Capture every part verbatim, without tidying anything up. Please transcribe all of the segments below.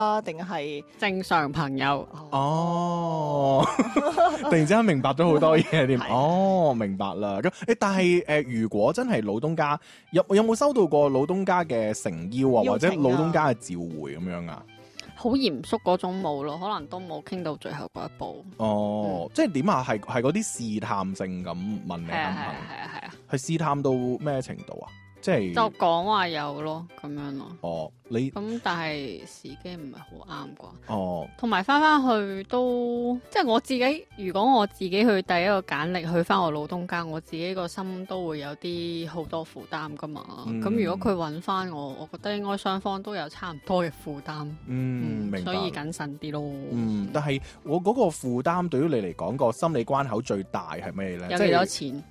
啊，定係正常朋友。 哦，突然之間明白咗好多嘢添。哦，明白啦。咁誒，但係誒、呃，如果真係老東家有有冇收到過老東家嘅誠邀啊， 邀請啊或者老東家嘅召回咁樣啊？ 好嚴肅嗰種冇咯，可能都冇傾到最後嗰一步。 哦， 嗯、 即係點啊？係係嗰啲試探性咁問你肯唔係啊係啊肯？ 係啊係啊， 係試探到咩程度啊？即係就講話有咯，咁樣咯。 哦，你咁但係時機唔係好啱啩。 哦， 同埋翻翻去都，即係我自己。如果我自己去第一個簡歷去翻我老東家，我自己個心都會有啲好多負擔噶嘛。咁、嗯、如果佢揾翻我，我覺得應該雙方都有差唔多嘅負擔。 嗯，明白。 所以謹慎啲咯。 嗯，但係我嗰個負擔對於你嚟講個心理關口最大係咩咧？ 有幾多錢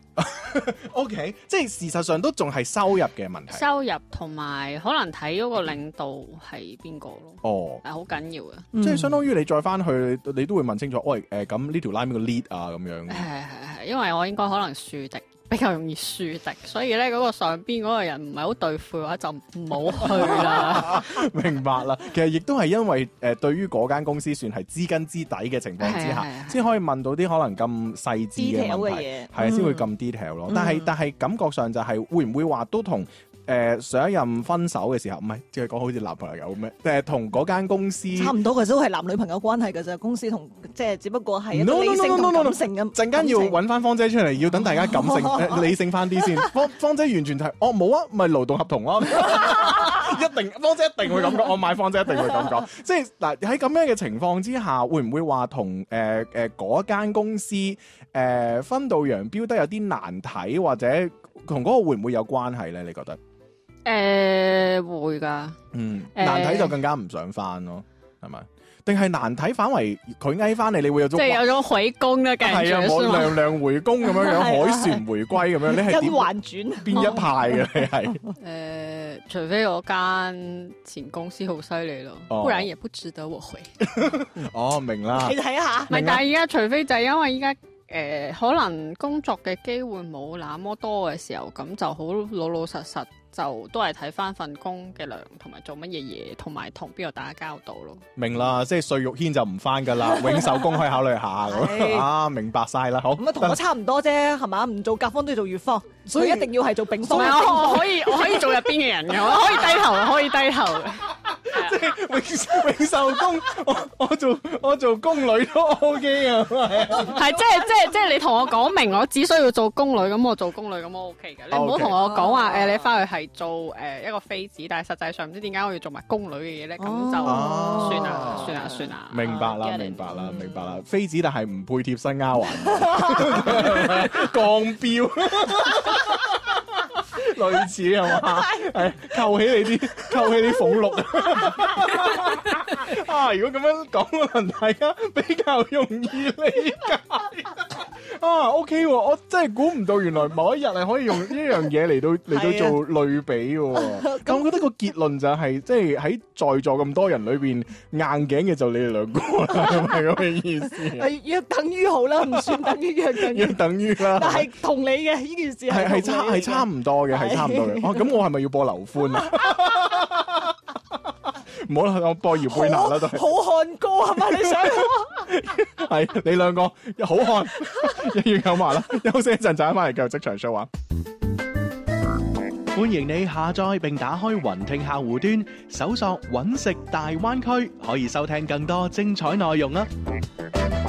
？O K， 即係事實上都仲係收入嘅問題。 收入同埋可能睇嗰個領導係邊個咯。 哦， 係好緊要嘅。 嗯、即係相當於你再翻去，你都會問清楚，喂，誒咁呢條 line 邊個 lead 啊咁樣。 係係係，因為我應該可能樹敵。比較容易樹敵，所以咧嗰、嗰個上邊嗰個人唔係好對付嘅話，就唔好去啦。 明白啦，其實亦都係因為誒、呃、對於嗰間公司算係知根知底嘅情況之下，先可以問到啲可能咁細緻嘅問題，係啊，先會咁 detail 咯。但係、嗯、但係感覺上就係會唔會話都同誒、呃、上一任分手嘅時候，唔係即係講好似男朋友咩？誒同嗰間公司差唔多嘅，都係男女朋友關係嘅啫。公司同即係只不過係一個理性同感性咁。 陣間要揾翻芳姐出嚟，要等大家感性。理性翻啲先，芳芳姐完全係，哦冇啊，咪勞動合同咯，一定芳姐一定會咁講，我買芳姐一定會咁講，即係嗱喺咁樣嘅情況之下，會唔會話同誒誒嗰間公司誒、呃、分道揚鑣得有啲難睇，或者同嗰個會唔會有關係咧？你覺得？誒、 呃、會㗎， 嗯，難睇就更加唔想翻咯，係咪？定係難睇反為佢嗌翻你，你會有種即係有種回宮嘅感覺， 係啊，冇娘娘回宮咁樣樣，海船回歸咁樣，你係甄嬛傳邊一派嘅？你係誒、呃，除非我間前公司好犀利咯，哦、不然也不值得我回。 哦，明啦， 你睇下， 唔係，但係依家除非就係因為依家誒，可能工作嘅機會冇那麼多嘅時候，咁就好老老實實。就都係睇翻份工嘅糧，同埋做乜嘢嘢，同埋同邊個打交道咯。 明啦，即係碎肉軒就唔翻噶啦，永壽宮可以考慮下。啊，明白晒啦，好。 咁啊，同我差唔多啫，係嘛？唔做甲方都要做乙方，所以一定要係做丙方。 我可以我可以做入邊嘅人嘅，我可以低頭，可以低頭嘅。 即係永永壽宮，我我做我做宮女都 OK 啊， 係即係即係即係你同我講明，我只需要做宮女，咁我做宮女咁我 OK 嘅。你唔好同我講話誒，你翻去係做誒、呃、一個妃子，但係實際上唔知點解我要做埋宮女嘅嘢咧，咁、哦、就算啦，算啦，算啦。 明白啦，明白啦，明白啦。妃子但係唔配貼新丫鬟，降標。類似係嘛？係扣起你啲，扣起啲俸祿啊！如果咁樣講，可能大家比較容易理解啊。OK，我真係估唔到，原來某一日係可以用呢樣嘢嚟到嚟到做類比嘅。咁我覺得個結論就係、是，即係喺在座咁多人裏邊，硬頸嘅就你哋兩個啦，係咪咁嘅意思？ 係約等於好啦，唔算等於約等於。 約等於啦。 但係同你嘅呢件事係係差係差唔多嘅，係差唔多嘅。哦，咁我係咪要播劉歡啊？唔好啦，我播姚貝娜啦都係。 好漢歌係咪你想？ 係你兩個好漢，一於有埋啦。休息一陣，陣翻嚟繼續職場 show 啊！歡迎你下載並打開雲聽客戶端，搜索揾食大灣區，可以收聽更多精彩內容啊！